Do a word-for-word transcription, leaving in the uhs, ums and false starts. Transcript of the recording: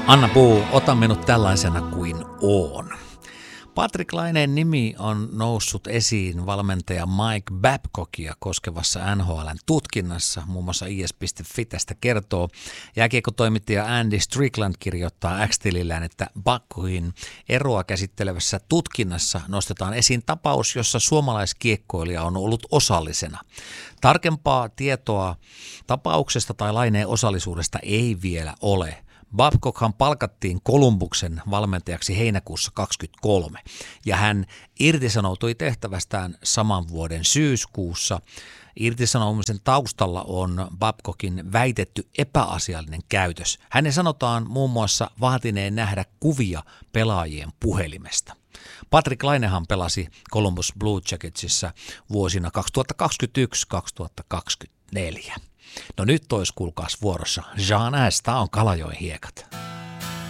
Anna Puu, ota minut tällaisena kuin oon. Patrick Laineen nimi on noussut esiin valmentaja Mike Babcockia koskevassa N H L:n tutkinnassa. Muun muassa I S piste F I tästä kertoo. Jääkiekkotoimittaja Andy Strickland kirjoittaa X-tilillään, että Babcockin eroa käsittelevässä tutkinnassa nostetaan esiin tapaus, jossa suomalaiskiekkoilija on ollut osallisena. Tarkempaa tietoa tapauksesta tai Laineen osallisuudesta ei vielä ole. Babcockhan palkattiin Columbuksen valmentajaksi heinäkuussa kaksikymmentäkolme ja hän irtisanoutui tehtävästään saman vuoden syyskuussa. Irtisanomisen taustalla on Babcockin väitetty epäasiallinen käytös. Hänen sanotaan muun muassa vaatineen nähdä kuvia pelaajien puhelimesta. Patrick Lainehan pelasi Columbus Blue Jacketsissa vuosina kaksituhattakaksikymmentäyksi kaksituhattakaksikymmentäneljä. No nyt tois kuulkaas vuorossa Jean S. Tää on Kalajoen hiekat.